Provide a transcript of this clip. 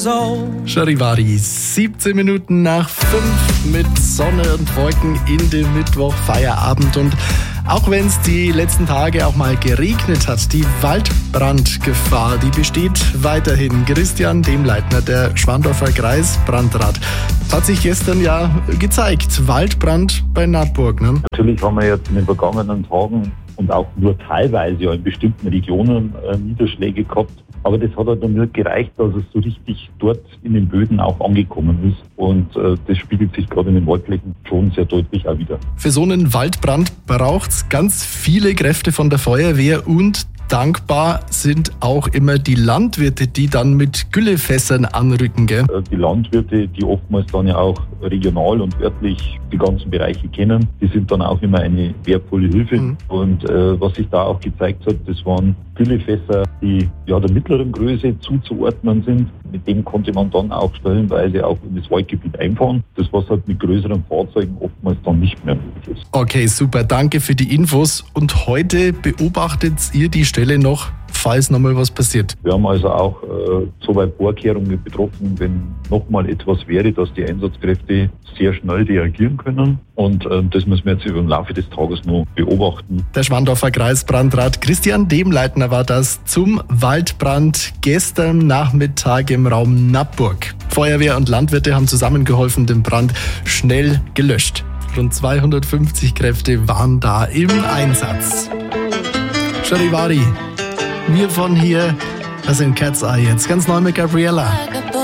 years old. Charivari, 17 Minuten nach 5 mit Sonne und Wolken in den Mittwoch-Feierabend. Und auch wenn es die letzten Tage auch mal geregnet hat, die Waldbrandgefahr, die besteht weiterhin. Christian Demleitner, der Schwandorfer Kreisbrandrat. Das hat sich gestern ja gezeigt. Waldbrand bei Nattburg, ne? Natürlich haben wir jetzt in den vergangenen Tagen und auch nur teilweise in bestimmten Regionen Niederschläge gehabt. Aber das hat halt noch nicht gereicht, dass es so richtig dort in den Böden auch angekommen ist. Und das spiegelt sich gerade in den Waldflächen schon sehr deutlich auch wieder. Für so einen Waldbrand braucht es ganz viele Kräfte von der Feuerwehr und dankbar sind auch immer die Landwirte, die dann mit Güllefässern anrücken, gell? Die Landwirte, die oftmals dann ja auch regional und örtlich die ganzen Bereiche kennen, die sind dann auch immer eine wertvolle Hilfe. Und was sich da auch gezeigt hat, das waren Güllefässer, die ja der mittleren Größe zuzuordnen sind. Mit dem konnte man dann auch stellenweise auch in das Waldgebiet einfahren. Das, was halt mit größeren Fahrzeugen oftmals dann nicht mehr möglich ist. Okay, super. Danke für die Infos. Und heute beobachtet ihr die Stelle noch, falls nochmal was passiert? Wir haben also auch soweit Vorkehrungen betroffen, wenn nochmal etwas wäre, dass die Einsatzkräfte sehr schnell reagieren können. Und das müssen wir jetzt über den Laufe des Tages noch beobachten. Der Schwandorfer Kreisbrandrat Christian Demleitner war das zum Waldbrand gestern Nachmittag im Raum Nattburg. Feuerwehr und Landwirte haben zusammengeholfen, den Brand schnell gelöscht. Rund 250 Kräfte waren da im Einsatz. Charivari, wir von hier, das sind Cat's Eye jetzt, ganz neu mit Gabriella.